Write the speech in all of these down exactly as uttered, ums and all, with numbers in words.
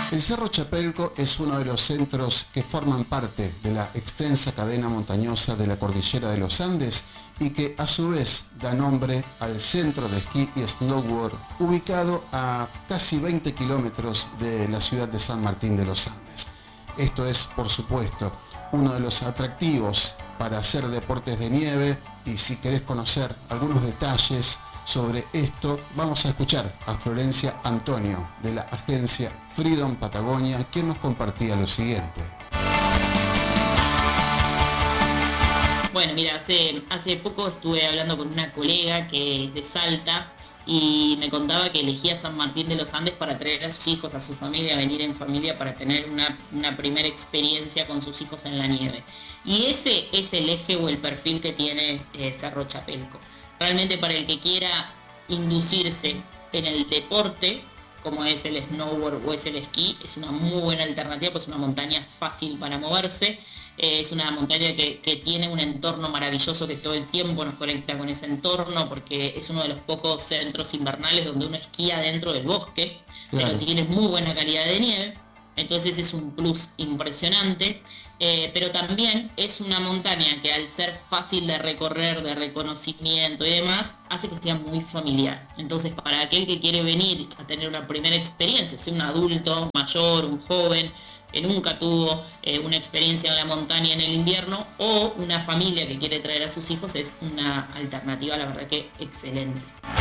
El Cerro Chapelco es uno de los centros que forman parte de la extensa cadena montañosa de la cordillera de los Andes y que a su vez da nombre al centro de esquí y snowboard ubicado a casi veinte kilómetros de la ciudad de San Martín de los Andes. Esto es, por supuesto, uno de los atractivos para hacer deportes de nieve, y si querés conocer algunos detalles sobre esto, vamos a escuchar a Florencia Antonio de la agencia Freedom Patagonia, quien nos compartía lo siguiente. Bueno, mira, hace, hace poco estuve hablando con una colega que es de Salta y me contaba que elegía San Martín de los Andes para traer a sus hijos, a su familia, venir en familia para tener una, una primera experiencia con sus hijos en la nieve. Y ese es el eje o el perfil que tiene eh, Cerro Chapelco. Realmente para el que quiera inducirse en el deporte, como es el snowboard o es el esquí, es una muy buena alternativa, pues es una montaña fácil para moverse. Es una montaña que, que tiene un entorno maravilloso que todo el tiempo nos conecta con ese entorno, porque es uno de los pocos centros invernales donde uno esquía dentro del bosque, claro. Pero tiene muy buena calidad de nieve, entonces es un plus impresionante. Eh, pero también es una montaña que, al ser fácil de recorrer, de reconocimiento y demás, hace que sea muy familiar. Entonces, para aquel que quiere venir a tener una primera experiencia, sea un adulto, mayor, un joven, que nunca tuvo eh, una experiencia en la montaña en el invierno, o una familia que quiere traer a sus hijos, es una alternativa, la verdad que excelente.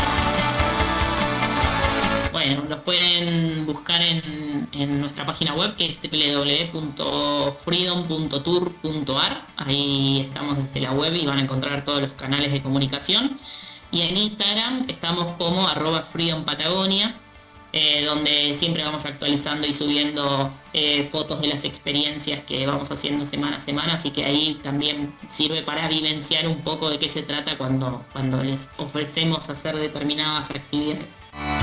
Bueno, los pueden buscar en, en nuestra página web, que es doble u doble u doble u punto freedom punto tour punto a r. Ahí estamos desde la web y van a encontrar todos los canales de comunicación. Y en Instagram estamos como arroba freedom patagonia, eh, donde siempre vamos actualizando y subiendo eh, fotos de las experiencias que vamos haciendo semana a semana. Así que ahí también sirve para vivenciar un poco de qué se trata cuando, cuando les ofrecemos hacer determinadas actividades.